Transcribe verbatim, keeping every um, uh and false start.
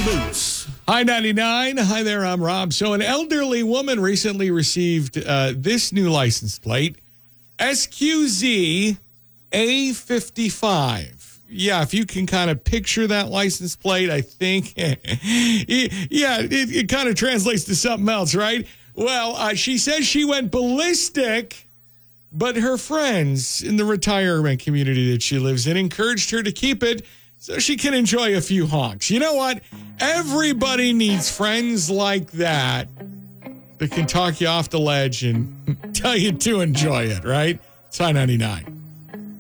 boots. Hi, ninety-nine. Hi there, I'm Rob. So an elderly woman recently received uh, this new license plate, S Q Z A fifty-five. Yeah, if you can kind of picture that license plate, I think, yeah, it, it kind of translates to something else, right? Well, uh, she says she went ballistic, but her friends in the retirement community that she lives in encouraged her to keep it so she can enjoy a few honks. You know what? Everybody needs friends like that that can talk you off the ledge and tell you to enjoy it, right? It's High ninety-nine.